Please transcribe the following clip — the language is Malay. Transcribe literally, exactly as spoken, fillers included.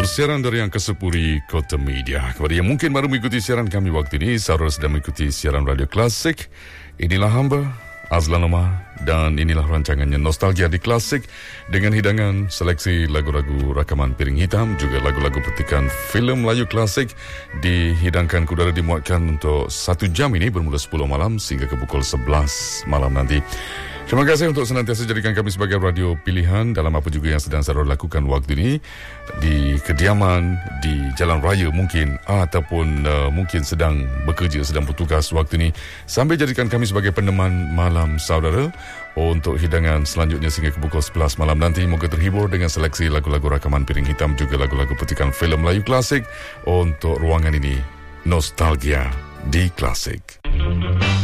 Bersiaran dari Angkasa Puri, Kota Media. Kepada yang mungkin baru mengikuti siaran kami waktu ini, saudara sedang mengikuti siaran Radio Klasik. Inilah hamba, Azlan Omar, dan inilah rancangannya Nostalgia di Klasik dengan hidangan seleksi lagu-lagu rakaman piring hitam, juga lagu-lagu petikan filem Melayu klasik dihidangkan ke udara, dimuatkan untuk satu jam ini bermula sepuluh malam sehingga ke pukul sebelas malam nanti. Terima kasih untuk senantiasa jadikan kami sebagai radio pilihan dalam apa juga yang sedang saudara lakukan waktu ini, di kediaman, di jalan raya mungkin, ataupun uh, mungkin sedang bekerja, sedang bertugas waktu ini, sambil jadikan kami sebagai peneman malam saudara untuk hidangan selanjutnya sehingga ke pukul sebelas malam nanti. Moga terhibur dengan seleksi lagu-lagu rakaman piring hitam, juga lagu-lagu petikan filem Melayu klasik untuk ruangan ini, Nostalgia di Klasik.